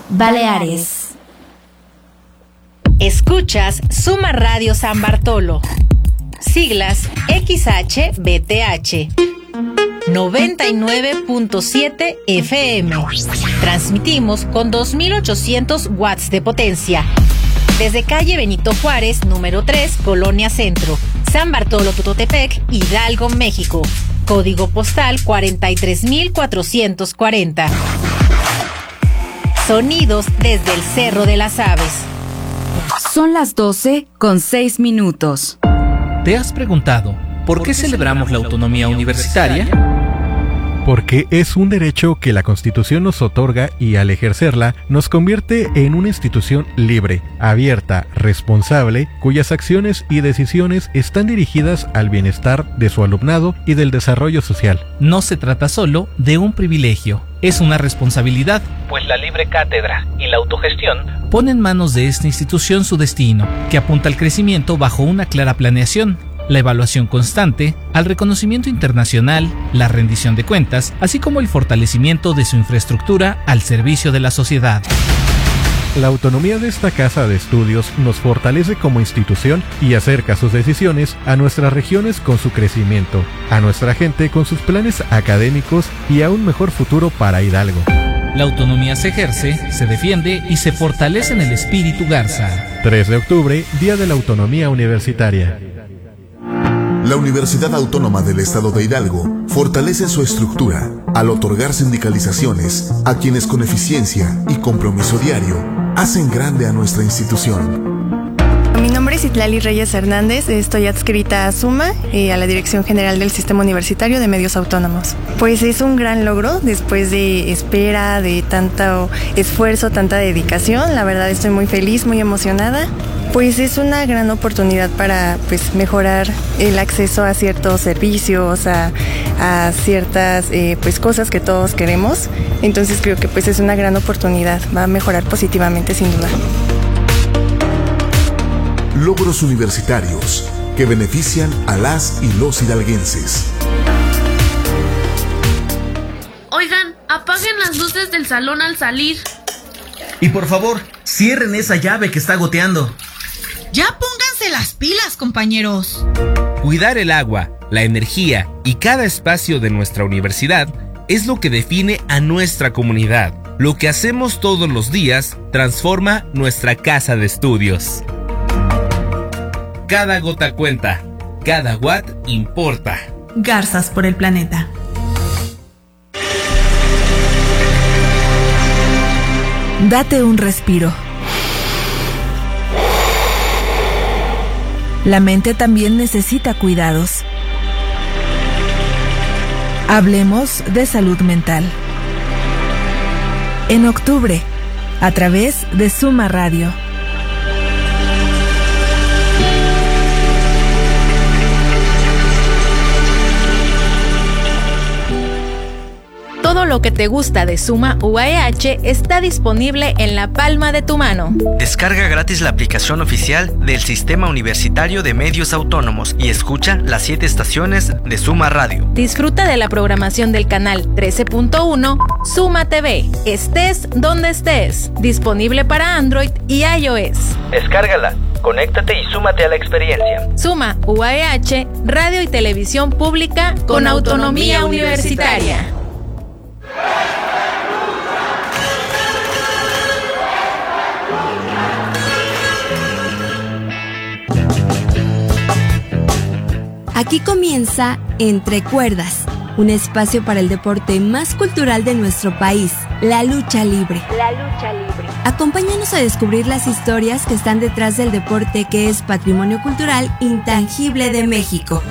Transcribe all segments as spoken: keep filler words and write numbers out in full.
Baleares. Escuchas Suma Radio San Bartolo. Siglas X H B T H. noventa y nueve punto siete F M. Transmitimos con dos mil ochocientos watts de potencia. Desde calle Benito Juárez, número tres, Colonia Centro, San Bartolo Tototepec, Hidalgo, México. Código postal cuarenta y tres mil cuatrocientos cuarenta. Sonidos desde el Cerro de las Aves. Son las doce con seis minutos. ¿Te has preguntado por qué celebramos la autonomía universitaria? Porque es un derecho que la Constitución nos otorga y al ejercerla nos convierte en una institución libre, abierta, responsable, cuyas acciones y decisiones están dirigidas al bienestar de su alumnado y del desarrollo social. No se trata solo de un privilegio, es una responsabilidad, pues la libre cátedra y la autogestión ponen en manos de esta institución su destino, que apunta al crecimiento bajo una clara planeación, la evaluación constante, al reconocimiento internacional, la rendición de cuentas, así como el fortalecimiento de su infraestructura al servicio de la sociedad. La autonomía de esta casa de estudios nos fortalece como institución y acerca sus decisiones a nuestras regiones con su crecimiento, a nuestra gente con sus planes académicos y a un mejor futuro para Hidalgo. La autonomía se ejerce, se defiende y se fortalece en el espíritu Garza. tres de octubre, Día de la Autonomía Universitaria. La Universidad Autónoma del Estado de Hidalgo fortalece su estructura al otorgar sindicalizaciones a quienes con eficiencia y compromiso diario hacen grande a nuestra institución. Mi nombre es Itlali Reyes Hernández, estoy adscrita a SUMA, eh, a la Dirección General del Sistema Universitario de Medios Autónomos. Pues es un gran logro después de espera, de tanto esfuerzo, tanta dedicación. La verdad estoy muy feliz, muy emocionada. Pues es una gran oportunidad para pues mejorar el acceso a ciertos servicios, a, a ciertas eh, pues cosas que todos queremos. Entonces creo que pues es una gran oportunidad, va a mejorar positivamente sin duda. Logros universitarios que benefician a las y los hidalguenses. Oigan, apaguen las luces del salón al salir. Y por favor, cierren esa llave que está goteando. Ya pónganse las pilas, compañeros. Cuidar el agua, la energía y cada espacio de nuestra universidad es lo que define a nuestra comunidad. Lo que hacemos todos los días transforma nuestra casa de estudios. Cada gota cuenta, cada watt importa. Garzas por el planeta. Date un respiro. La mente también necesita cuidados. Hablemos de salud mental. En octubre, a través de Suma Radio. Todo lo que te gusta de Suma U A E H está disponible en la palma de tu mano. Descarga gratis la aplicación oficial del Sistema Universitario de Medios Autónomos y escucha las siete estaciones de Suma Radio. Disfruta de la programación del canal trece punto uno Suma T V. Estés donde estés. Disponible para Android y iOS. Descárgala, conéctate y súmate a la experiencia. Suma U A E H, radio y televisión pública con, con autonomía universitaria. Aquí comienza Entre Cuerdas, un espacio para el deporte más cultural de nuestro país, la lucha libre. La lucha libre. Acompáñanos a descubrir las historias que están detrás del deporte que es patrimonio cultural intangible de México.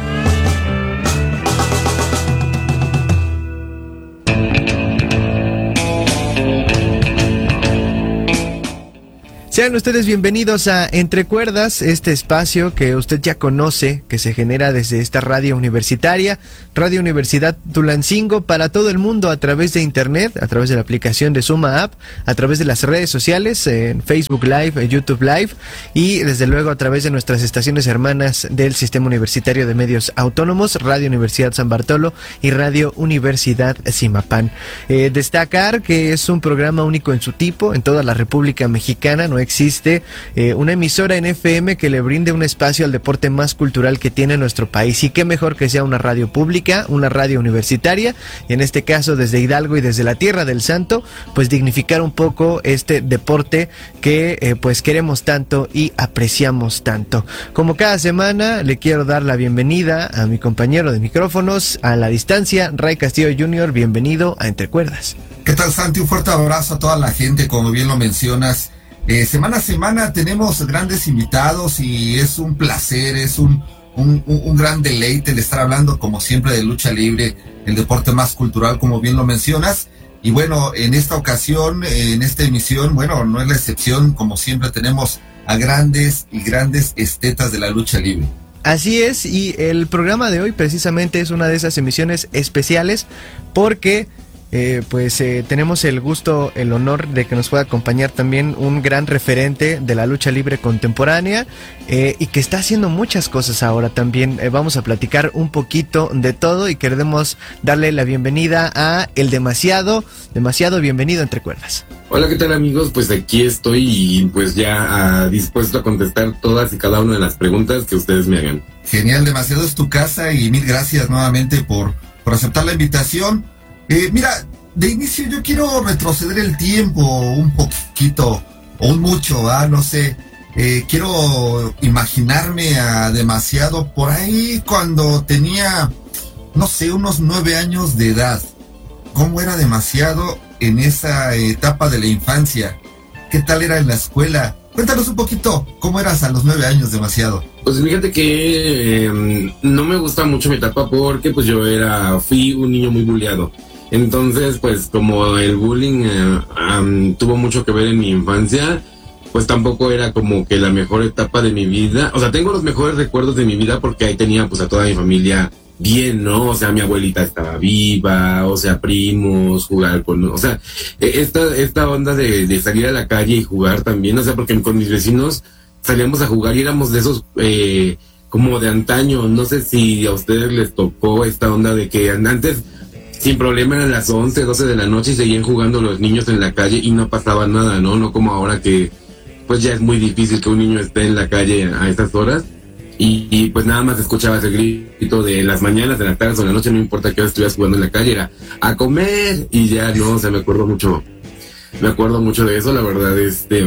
Sean ustedes bienvenidos a Entre Cuerdas, este espacio que usted ya conoce, que se genera desde esta radio universitaria, Radio Universidad Tulancingo, para todo el mundo a través de internet, a través de la aplicación de Suma App, a través de las redes sociales, en Facebook Live, en YouTube Live, y desde luego a través de nuestras estaciones hermanas del Sistema Universitario de Medios Autónomos, Radio Universidad San Bartolo y Radio Universidad Zimapán. Eh, destacar que es un programa único en su tipo en toda la República Mexicana. No existe eh, una emisora en F M que le brinde un espacio al deporte más cultural que tiene nuestro país, y qué mejor que sea una radio pública, una radio universitaria, y en este caso desde Hidalgo y desde la Tierra del Santo, pues dignificar un poco este deporte que eh, pues queremos tanto y apreciamos tanto. Como cada semana, le quiero dar la bienvenida a mi compañero de micrófonos a la distancia, Ray Castillo junior Bienvenido a Entre Cuerdas. ¿Qué tal, Santi? Un fuerte abrazo a toda la gente, como bien lo mencionas. Eh, semana a semana tenemos grandes invitados y es un placer, es un, un, un gran deleite el estar hablando, como siempre, de lucha libre, el deporte más cultural, como bien lo mencionas. Y bueno, en esta ocasión, en esta emisión, bueno, no es la excepción, como siempre tenemos a grandes y grandes estetas de la lucha libre. Así es, y el programa de hoy precisamente es una de esas emisiones especiales porque... Eh, pues eh, tenemos el gusto, el honor de que nos pueda acompañar también un gran referente de la lucha libre contemporánea eh, y que está haciendo muchas cosas ahora también. Eh, vamos a platicar un poquito de todo y queremos darle la bienvenida a El Demasiado. Demasiado, bienvenido a Entre Cuerdas. Hola, ¿qué tal, amigos? Pues aquí estoy y pues ya uh, dispuesto a contestar todas y cada una de las preguntas que ustedes me hagan. Genial, Demasiado es tu casa y mil gracias nuevamente por, por aceptar la invitación. Eh, mira, de inicio yo quiero retroceder el tiempo un poquito, o un mucho, ¿ah? No sé. Eh, quiero imaginarme a Demasiado por ahí cuando tenía, no sé, unos nueve años de edad. ¿Cómo era Demasiado en esa etapa de la infancia? ¿Qué tal era en la escuela? Cuéntanos un poquito, ¿cómo eras a los nueve años, Demasiado? Pues fíjate que eh, no me gusta mucho mi etapa porque pues yo era, fui un niño muy bulleado. Entonces, pues como el bullying eh, um, tuvo mucho que ver en mi infancia, pues tampoco era como que la mejor etapa de mi vida. O sea, tengo los mejores recuerdos de mi vida porque ahí tenía pues a toda mi familia bien, ¿no? O sea, mi abuelita estaba viva, o sea, primos, jugar con... O sea, esta, esta onda de, de salir a la calle y jugar también, o sea, porque con mis vecinos salíamos a jugar y éramos de esos... Eh, como de antaño. No sé si a ustedes les tocó esta onda de que antes... sin problema eran las once, doce de la noche y seguían jugando los niños en la calle y no pasaba nada, ¿no? No como ahora que pues ya es muy difícil que un niño esté en la calle a esas horas y, y pues nada más escuchabas el grito de las mañanas, de las tardes o de la noche, no importa que estuvieras jugando en la calle, era a comer y ya, no, o sea, me acuerdo mucho, me acuerdo mucho de eso, la verdad, este,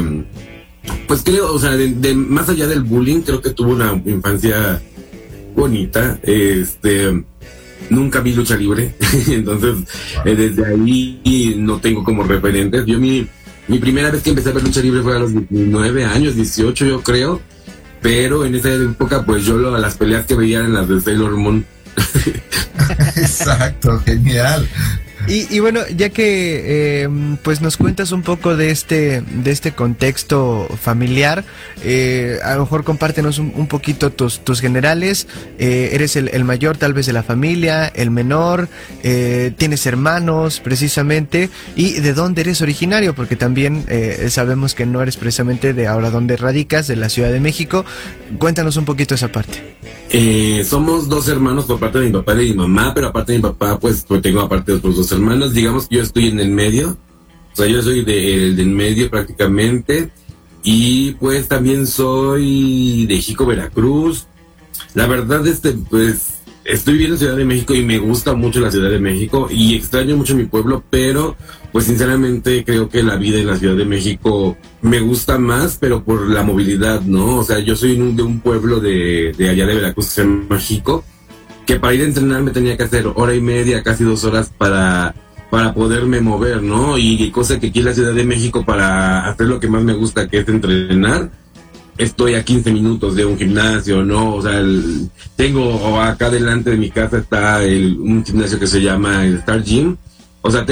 pues creo, o sea, de, de más allá del bullying, creo que tuve una infancia bonita, este... Nunca vi lucha libre, entonces eh, desde ahí no tengo como referentes. Yo mi, mi primera vez que empecé a ver lucha libre fue a los diecinueve años, dieciocho yo creo, pero en esa época pues yo lo, las peleas que veía eran las de Sailor Moon. Exacto, genial. Y, y bueno, ya que eh, pues nos cuentas un poco de este de este contexto familiar, eh, a lo mejor compártenos un, un poquito tus tus generales. Eh, eres el, el mayor tal vez de la familia, el menor, eh, tienes hermanos precisamente, y de dónde eres originario, porque también eh, sabemos que no eres precisamente de ahora donde radicas, de la Ciudad de México. Cuéntanos un poquito esa parte. Eh, somos dos hermanos por parte de mi papá y de mi mamá, pero aparte de mi papá, pues, pues tengo aparte de otros dos hermanos. Digamos que yo estoy en el medio, o sea, yo soy de, del medio prácticamente, y pues también soy de Jico, Veracruz. La verdad, este, pues, estoy viviendo en Ciudad de México y me gusta mucho la Ciudad de México y extraño mucho mi pueblo, pero pues sinceramente creo que la vida en la Ciudad de México me gusta más, pero por la movilidad, ¿no? O sea, yo soy un, de un pueblo de, de allá de Veracruz que se llama Jico, que para ir a entrenar me tenía que hacer hora y media, casi dos horas para, para poderme mover, ¿no? Y cosa que aquí en la Ciudad de México, para hacer lo que más me gusta, que es entrenar, estoy a quince minutos de un gimnasio, ¿no? O sea, el, tengo acá delante de mi casa está el, un gimnasio que se llama el Star Gym. O sea, tengo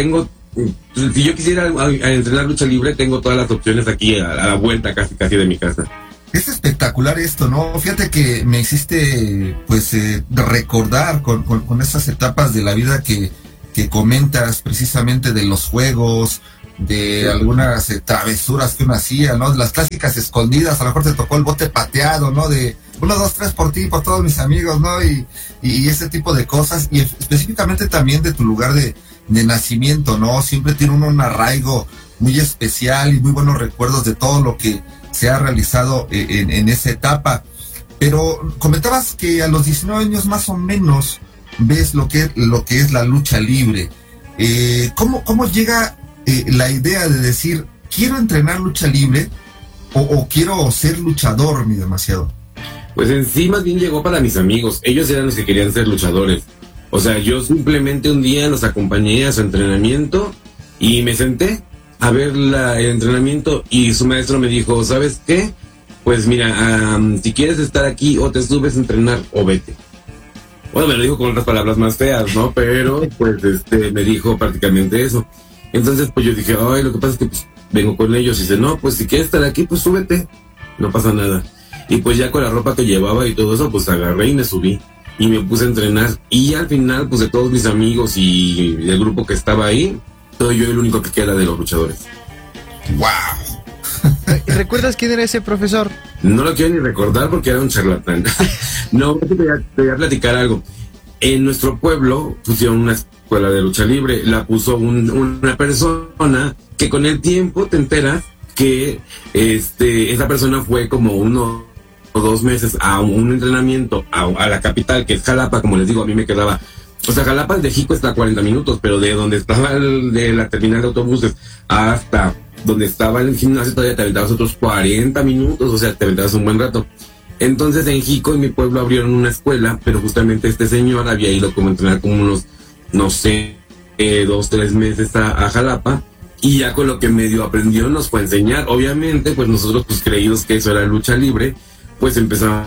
si yo quisiera a, a entrenar lucha libre, tengo todas las opciones aquí a, a la vuelta casi casi de mi casa. Es espectacular esto, ¿no? Fíjate que me hiciste, pues, eh, recordar con, con, con esas etapas de la vida que, que comentas, precisamente de los juegos, de sí. algunas eh, travesuras que uno hacía, ¿no? Las clásicas escondidas, a lo mejor te tocó el bote pateado, ¿no? De uno, dos, tres por ti, por todos mis amigos, ¿no? Y, y, y ese tipo de cosas, y específicamente también de tu lugar de, de nacimiento, ¿no? Siempre tiene uno un arraigo muy especial y muy buenos recuerdos de todo lo que se ha realizado en, en esa etapa. Pero comentabas que a los diecinueve años más o menos ves lo que, lo que es la lucha libre. Eh, ¿cómo, ¿Cómo llega eh, la idea de decir, quiero entrenar lucha libre o, o quiero ser luchador, mi demasiado? Pues en sí más bien llegó para mis amigos. Ellos eran los que querían ser luchadores. O sea, yo simplemente un día los acompañé a su entrenamiento y me senté a ver la, el entrenamiento y su maestro me dijo, ¿sabes qué? Pues mira, um, si quieres estar aquí o te subes a entrenar o vete. Bueno, me lo dijo con otras palabras más feas, ¿no? Pero pues este me dijo prácticamente eso. Entonces pues yo dije, ay, lo que pasa es que pues, vengo con ellos. Y dice, no, pues si quieres estar aquí, pues súbete. No pasa nada. Y pues ya con la ropa que llevaba y todo eso, pues agarré y me subí. Y me puse a entrenar. Y al final, pues de todos mis amigos y el grupo que estaba ahí, soy yo el único que queda de los luchadores. ¡Wow! ¿Recuerdas quién era ese profesor? No lo quiero ni recordar porque era un charlatán. No, te voy, a, te voy a platicar algo. En nuestro pueblo pusieron una escuela de lucha libre. La puso un, una persona que con el tiempo te enteras que este, esa persona fue como uno o dos meses a un entrenamiento a, a la capital, que es Jalapa. Como les digo, a mí me quedaba... O sea, Jalapa de Jico está a cuarenta minutos, pero de donde estaba el, de la terminal de autobuses hasta donde estaba el gimnasio todavía te aventabas otros cuarenta minutos, o sea, te aventabas un buen rato. Entonces en Jico, en mi pueblo, abrieron una escuela, pero justamente este señor había ido como a entrenar como unos, no sé, eh, dos, tres meses a, a Jalapa, y ya con lo que medio aprendió nos fue a enseñar. Obviamente, pues nosotros pues creídos que eso era lucha libre, pues empezamos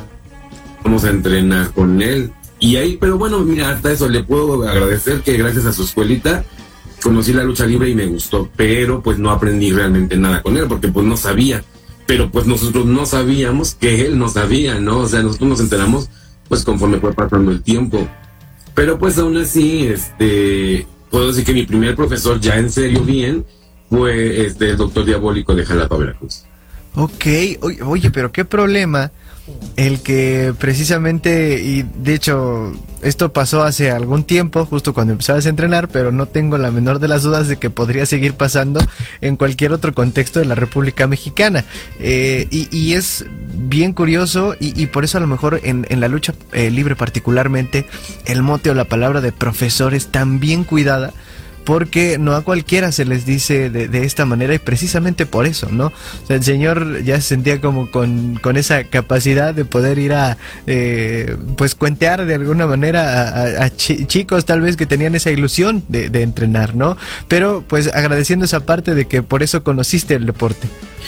a entrenar con él. Y ahí, pero bueno, mira, hasta eso le puedo agradecer que gracias a su escuelita conocí la lucha libre y me gustó, pero pues no aprendí realmente nada con él porque pues no sabía, pero pues nosotros no sabíamos que él no sabía, ¿no? O sea, nosotros nos enteramos pues conforme fue pasando el tiempo. Pero pues aún así, este, puedo decir que mi primer profesor ya en serio bien fue este, el doctor Diabólico de Jalapa, Veracruz. Ok, oye, oye, pero qué problema el que precisamente, y de hecho esto pasó hace algún tiempo, justo cuando empezabas a entrenar, pero no tengo la menor de las dudas de que podría seguir pasando en cualquier otro contexto de la República Mexicana. Eh, y, y es bien curioso, y, y por eso a lo mejor en, en la lucha eh, libre particularmente, el mote o la palabra de profesor es tan bien cuidada, porque no a cualquiera se les dice de, de esta manera, y precisamente por eso, ¿no? O sea, el señor ya se sentía como con, con esa capacidad de poder ir a, eh, pues cuentear de alguna manera a, a, a chi- chicos tal vez que tenían esa ilusión de, de entrenar, ¿no? Pero pues agradeciendo esa parte de que por eso conociste el deporte.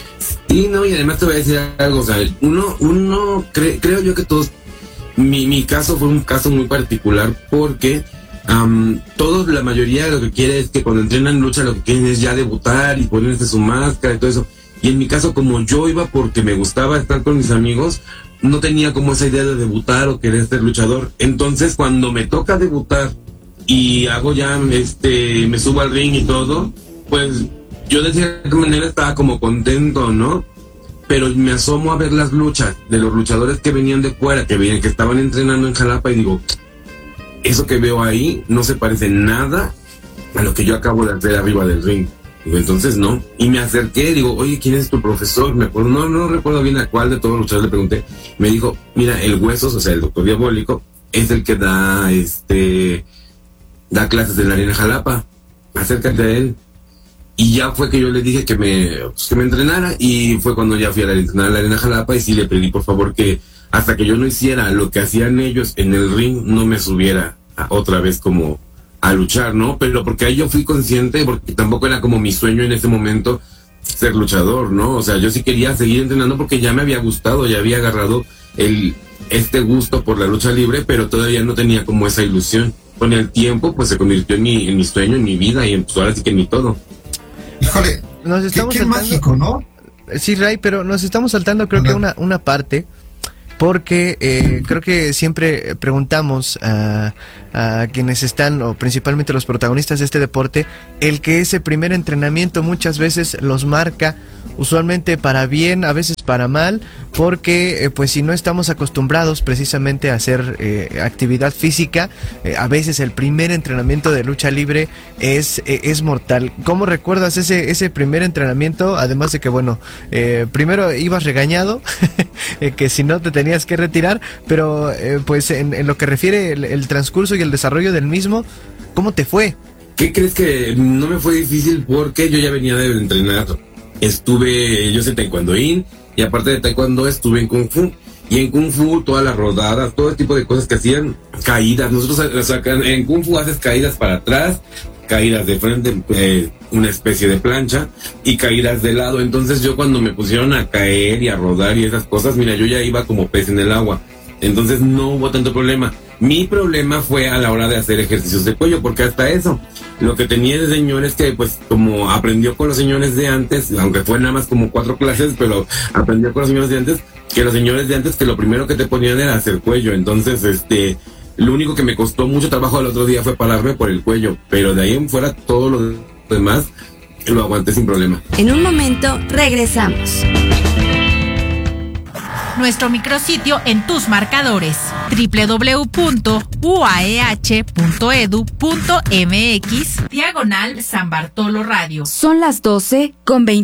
Sí, no, y además te voy a decir algo, o sea, uno, uno cre- creo yo que todos, mi, mi caso fue un caso muy particular porque... Um, todos, la mayoría lo que quiere es que cuando entrenan lucha lo que quieren es ya debutar y ponerse su máscara y todo eso. Y en mi caso, como yo iba porque me gustaba estar con mis amigos, no tenía como esa idea de debutar o querer ser luchador. Entonces cuando me toca debutar y hago ya, este, me subo al ring y todo, pues yo de cierta manera estaba como contento, ¿no? Pero me asomo a ver las luchas de los luchadores que venían de fuera, que venían, que estaban entrenando en Jalapa, y digo, eso que veo ahí no se parece nada a lo que yo acabo de hacer arriba del ring. Digo, entonces no. Y me acerqué, digo, oye, ¿quién es tu profesor? Me acuerdo, no, no recuerdo bien a cuál de todos los luchadores le pregunté. Me dijo, mira, el Huesos, o sea, el doctor Diabólico, es el que da, este, da clases en la Arena Jalapa. Acércate a él. Y ya fue que yo le dije que me, pues, que me entrenara, y fue cuando ya fui a la, entrenar a la Arena Jalapa, y sí le pedí por favor que hasta que yo no hiciera lo que hacían ellos en el ring, no me subiera a, otra vez como a luchar, ¿no? Pero porque ahí yo fui consciente, porque tampoco era como mi sueño en ese momento ser luchador, ¿no? O sea, yo sí quería seguir entrenando porque ya me había gustado, ya había agarrado el este gusto por la lucha libre, pero todavía no tenía como esa ilusión. con el tiempo pues se convirtió en mi, en mi sueño, en mi vida y pues ahora sí que en mi todo. Híjole, nos estamos qué, qué saltando, mágico, ¿no? Sí, Ray, pero nos estamos saltando creo Ajá. que una, una parte, porque eh, creo que siempre preguntamos a, a quienes están, o principalmente los protagonistas de este deporte, el que ese primer entrenamiento muchas veces los marca, usualmente para bien, a veces para mal, porque eh, pues si no estamos acostumbrados precisamente a hacer eh, actividad física, eh, a veces el primer entrenamiento de lucha libre es, eh, es mortal. ¿Cómo recuerdas ese, ese primer entrenamiento? Además de que, bueno, eh, primero ibas regañado, eh, que si no te tenías que retirar, pero eh, pues en, en lo que refiere el, el transcurso y el desarrollo del mismo, ¿cómo te fue? ¿Qué crees? Que no me fue difícil porque yo ya venía de entrenar. Estuve, yo sé taekwondoín, y aparte de taekwondo estuve en kung fu. Y en kung fu todas las rodadas, todo el tipo de cosas que hacían, caídas. Nosotros en kung fu haces caídas para atrás, caídas de frente, eh, una especie de plancha, y caídas de lado. Entonces yo cuando me pusieron a caer y a rodar y esas cosas, mira, yo ya iba como pez en el agua. Entonces no hubo tanto problema. Mi problema fue a la hora de hacer ejercicios de cuello, porque hasta eso, lo que tenía el señor es que, pues, como aprendió con los señores de antes, aunque fue nada más como cuatro clases, pero aprendió con los señores de antes, que los señores de antes, que lo primero que te ponían era hacer cuello. Entonces, este, lo único que me costó mucho trabajo el otro día fue pararme por el cuello, pero de ahí en fuera todo lo demás lo aguanté sin problema. En un momento regresamos. Nuestro micrositio en tus marcadores, doble u doble u doble u punto u a e h punto e d u punto m x, diagonal San Bartolo Radio. Son las doce con veinte.